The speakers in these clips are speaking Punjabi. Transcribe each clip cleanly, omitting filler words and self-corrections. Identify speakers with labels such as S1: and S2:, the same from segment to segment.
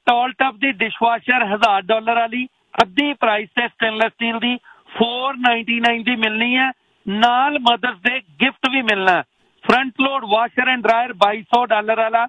S1: ਟੋਲ ਟਪ ਦੀ ਡਿਸ਼ਵਾਸ਼ਰ $1000 ਵਾਲੀ ਅੱਧੀ ਪ੍ਰਾਈਸ ਤੇ ਸਟੇਨਲੈਸ ਸਟੀਲ ਦੀ $499 ਦੀ ਮਿਲਣੀ ਹੈ। ਨਾਲ ਮਦਰਸ ਡੇ ਗਿਫਟ ਵੀ ਮਿਲਣਾ। Front load washer and dryer $2200 ਵਾਲਾ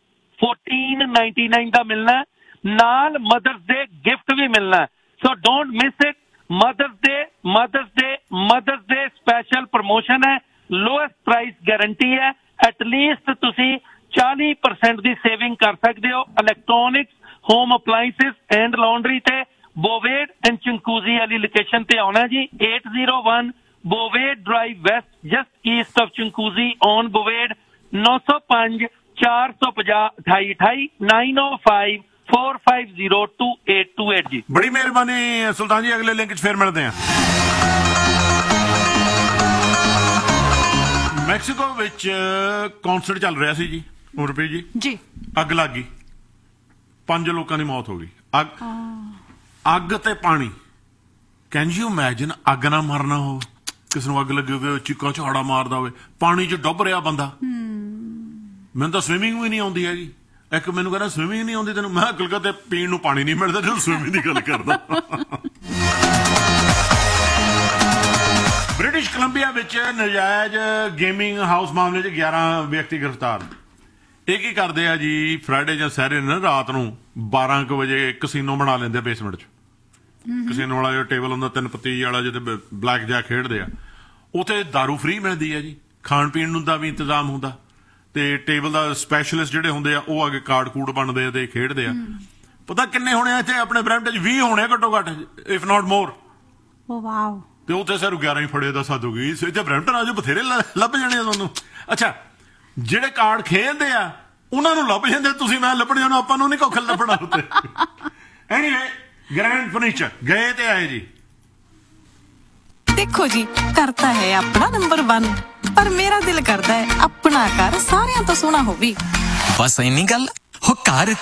S1: $1499 ਦਾ ਮਿਲਣਾ। ਨਾਲ ਮਦਰਸ ਡੇ ਗਿਫਟ ਵੀ ਮਿਲਣਾ। ਸੋ don't miss it. Mothers day special promotion ਹੈ। ਲੋਐਸਟ ਪ੍ਰਾਈਸ ਗਾਰੰਟੀ ਹੈ। ਐਟਲੀਸਟ ਤੁਸੀਂ 40% ਦੀ ਸੇਵਿੰਗ ਕਰ ਸਕਦੇ ਹੋ। ਇਲੈਕਟ੍ਰੋਨਿਕਸ, ਹੋਮ ਅਪਲਾਈਂਸਿਸ ਐਂਡ ਲਾਂਡਰੀ ਤੇ ਬੋਵੇਡ ਐਂਡ ਚਿੰਕੂਜ਼ੀ ਵਾਲੀ ਲੋਕੇਸ਼ਨ ਤੇ ਆਉਣਾ ਜੀ। 801 ਬੋਵੇਡ drive West, just East of ਚਿੰਕੂਜ਼ੀ on ਬੋਵੇਡ। 905 450 2828 905 4502828 ਜੀ।
S2: ਬੜੀ ਮਿਹਰਬਾਨੀ ਸੁਲਤਾਨ ਜੀ, ਅਗਲੇ ਲਿੰਕ 'ਚ ਫਿਰ ਮਿਲਦੇ ਹਾਂ। ਮੈਕਸੀਕੋ ਵਿੱਚ ਕੌਂਸਰਟ ਚੱਲ ਰਿਹਾ ਸੀ ਜੀ ਉਰਪੀ ਜੀ, ਅੱਗ ਲੱਗ ਗਈ, 5 ਲੋਕਾਂ ਦੀ ਮੌਤ ਹੋ ਗਈ। ਅੱਗ ਤੇ ਪਾਣੀ, ਕੈਨ ਯੂ ਇਮੈਜਿਨ? ਅੱਗ ਨਾ ਮਰਨਾ ਹੋ, ਕਿਸ ਨੂੰ ਅੱਗ ਲੱਗੀ ਹੋਵੇ, ਚੀਕਾਂ ਝਾੜਾ ਮਾਰਦਾ ਹੋਵੇ, ਪਾਣੀ 'ਚ ਡੁੱਬ ਰਿਹਾ ਬੰਦਾ। ਮੈਨੂੰ ਤਾਂ ਸਵਿਮਿੰਗ ਵੀ ਨਹੀਂ ਆਉਂਦੀ ਹੈਗੀ। ਇੱਕ ਮੈਨੂੰ ਕਹਿੰਦਾ ਸਵਿਮਿੰਗ ਨਹੀਂ ਆਉਂਦੀ ਤੈਨੂੰ, ਮੈਂ ਕਲਕੱਤੇ ਪੀਣ ਨੂੰ ਪਾਣੀ ਨਹੀਂ ਮਿਲਦਾ ਜਦੋਂ ਸਵਿਮਿੰਗ ਦੀ ਗੱਲ ਕਰਦਾ। ਬ੍ਰਿਟਿਸ਼ ਕੋਲੰਬੀਆ ਵਿੱਚ ਨਜਾਇਜ਼ ਗੇਮਿੰਗ ਹਾਊਸ ਮਾਮਲੇ 'ਚ 11 ਵਿਅਕਤੀ ਗ੍ਰਿਫਤਾਰ। ਇਹ ਕੀ ਕਰਦੇ ਆ ਜੀ, ਫਰਾਈਡੇ ਜਾਂ ਸੈਟਰਡੇ ਨੂੰ ਰਾਤ ਨੂੰ 12 ਕੁ ਵਜੇ ਕਸੀਨੋ ਬਣਾ ਲੈਂਦੇ ਬੇਸਮੈਂਟ 'ਚ। ਕਸੀਨੋ ਵਾਲਾ ਜਿਹੜਾ ਟੇਬਲ ਹੁੰਦਾ 3 ਪੱਤੀ ਵਾਲਾ, ਜਿਹਦੇ ਬਲੈਕ ਜੈਕ ਖੇਡਦੇ ਆ, ਉੱਥੇ ਦਾਰੂ ਫ੍ਰੀ ਮਿਲਦੀ ਹੈ ਜੀ। ਖਾਣ ਪੀਣ ਨੂੰ ਦਾ ਵੀ ਇੰਤਜ਼ਾਮ ਹੁੰਦਾ ਤੇ ਟੇਬਲ ਦਾ ਸਪੈਸ਼ਲਿਸਟ ਜਿਹੜੇ ਹੁੰਦੇ ਆ ਉਹ ਅੱਗੇ ਕਾਰਡ ਕੂਡ ਬਣਦੇ ਆ ਤੇ ਖੇਡਦੇ ਆ। ਪਤਾ ਕਿੰਨੇ ਹੋਣੇ ਆ ਇੱਥੇ ਆਪਣੇ ਬ੍ਰੈਂਪਟਨ 'ਚ? 20 ਹੋਣੇ ਘੱਟੋ ਘੱਟ, ਇਫ ਨਾਟ ਮੋਰ।
S3: ਵਾਓ। ਤੇ
S2: ਉੱਥੇ ਸਰ 11 ਹੀ ਫੜੇ ਦਾ ਸਾਧ ਹੋ ਗਈ। ਇੱਥੇ ਬ੍ਰੈਂਪਟਨ ਆ ਜੋ ਬਥੇਰੇ ਲੱਭ ਜਾਣੇ ਆ ਤੁਹਾਨੂੰ। ਅੱਛਾ, ਜਿਹੜੇ ਕਾਰਡ ਖੇਡਦੇ ਆ ਉਹਨਾਂ ਨੂੰ ਲੱਭ ਜਾਂਦੇ, ਤੁਸੀਂ ਮੈਂ ਲੱਭਣ ਜਾਣਾ, ਆਪਾਂ ਨੂੰ ਨਹੀਂ ਕੁੱਖ ਲੱਭਣਾ ਉੱਤੇ। ਐਨੀਵੇ, ਗ੍ਰੈਂਡ ਫਰਨੀਚਰ ਗਏ ਤੇ ਆਏ ਜੀ।
S4: ਦੇਖੋ ਜੀ, ਕਰਤਾ ਹੈ ਆਪਣਾ ਨੰਬਰ 1, ਪਰ ਮੇਰਾ ਦਿਲ ਕਰਦਾ ਹੈ ਆਪਣਾ ਘਰ ਸਾਰਿਆਂ ਤੋਂ ਸੋਹਣਾ ਹੋਵੇ।
S5: ਬਸ ਇੰਨੀ ਗੱਲ ਹੋ, ਘਰ